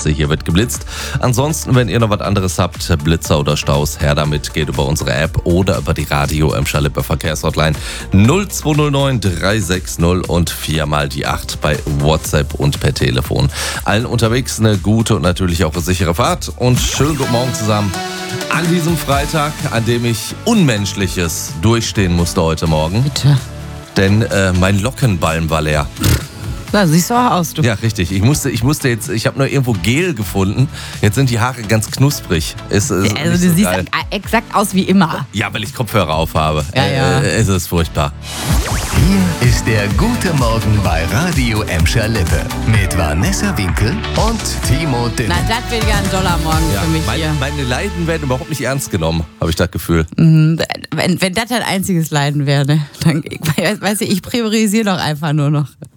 heißt, hier wird geblitzt. Ansonsten, wenn ihr noch was anderes habt, Blitzer oder Staus, her damit, geht über unsere App oder über die Radio Emscher Lippe Verkehrshotline 0209 360 und 4 mal die 8 bei WhatsApp und per Telefon. Allen unterwegs eine gute und natürlich auch eine sichere Fahrt und schönen guten Morgen zusammen an diesem Freitag, an dem ich Unmenschliches durchstehen musste heute Morgen. Bitte. Denn mein Lockenbalm war leer. Da siehst du auch aus, du. Ja, richtig. Ich habe nur irgendwo Gel gefunden. Jetzt sind die Haare ganz knusprig. Also du siehst exakt aus wie immer. Ja, weil ich Kopfhörer aufhabe. Ja. Es ist furchtbar. Hier ist der gute Morgen bei Radio Emscher Lippe mit Vanessa Winkel und Timo Dinn. Na, das wird ja ein Dollarmorgen für mich hier. Meine Leiden werden überhaupt nicht ernst genommen, habe ich das Gefühl. Wenn das dein einziges Leiden wäre, ne? Dann, weißt du, ich priorisiere doch einfach nur noch.